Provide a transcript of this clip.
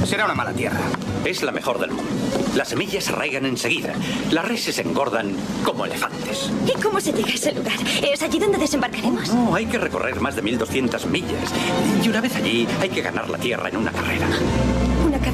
Será una mala tierra. Es la mejor del mundo. Las semillas arraigan enseguida. Las reses engordan como elefantes. ¿Y cómo se llega a ese lugar? ¿Es allí donde desembarcaremos? No, hay que recorrer más de 1200 millas. Y una vez allí, hay que ganar la tierra en una carrera.